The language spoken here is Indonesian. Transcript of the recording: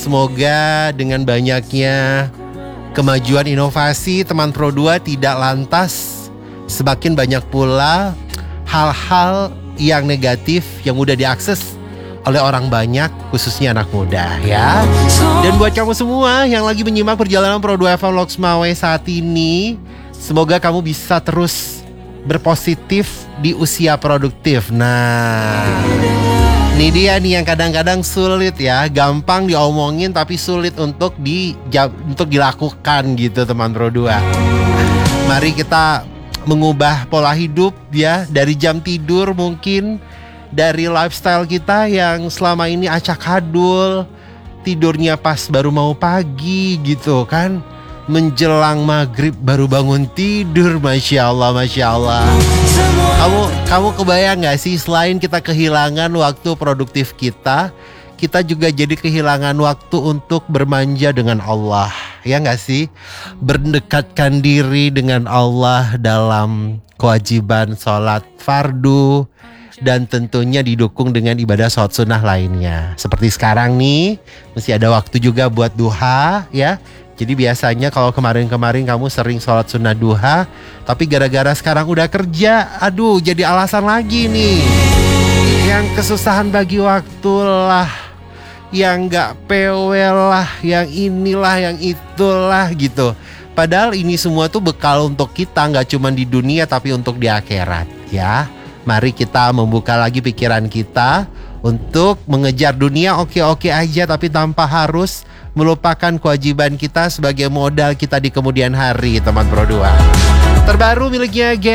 Semoga dengan banyaknya kemajuan inovasi, teman Pro 2 tidak lantas semakin banyak pula hal-hal yang negatif yang mudah diakses oleh orang banyak, khususnya anak muda ya. Dan buat kamu semua yang lagi menyimak perjalanan Pro 2 FM Loks Mawai saat ini, semoga kamu bisa terus berpositif di usia produktif. Nah, ini dia nih yang kadang-kadang sulit ya, gampang diomongin tapi sulit untuk dilakukan gitu teman Pro 2. Mari kita mengubah pola hidup ya, dari jam tidur mungkin, dari lifestyle kita yang selama ini acak-adul, tidurnya pas baru mau pagi gitu kan, menjelang maghrib baru bangun tidur. Masya Allah, Masya Allah. Kamu kebayang gak sih, selain kita kehilangan waktu produktif kita juga jadi kehilangan waktu untuk bermanja dengan Allah. Ya gak sih? Berdekatkan diri dengan Allah dalam kewajiban sholat fardu, dan tentunya didukung dengan ibadah sholat sunnah lainnya. Seperti sekarang nih, masih ada waktu juga buat duha ya. Jadi biasanya kalau kemarin-kemarin kamu sering sholat sunnah duha, tapi gara-gara sekarang udah kerja, aduh jadi alasan lagi nih. Yang kesusahan bagi waktu lah, yang gak PW lah, yang inilah, yang itulah gitu. Padahal ini semua tuh bekal untuk kita, gak cuma di dunia tapi untuk di akhirat ya. Mari kita membuka lagi pikiran kita untuk mengejar dunia oke-oke aja, tapi tanpa harus melupakan kewajiban kita sebagai modal kita di kemudian hari teman Pro 2. Terbaru miliknya